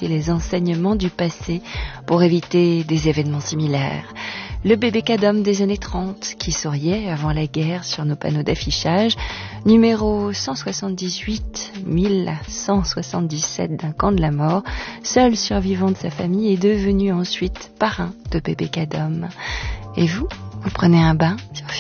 récolter les enseignements du passé pour éviter des événements similaires. Le bébé cadom des années 30 qui souriait avant la guerre sur nos panneaux d'affichage, numéro 178 1177 d'un camp de la mort, seul survivant de sa famille, est devenu ensuite parrain de bébé cadom. Et vous prenez un bain sur FIP ?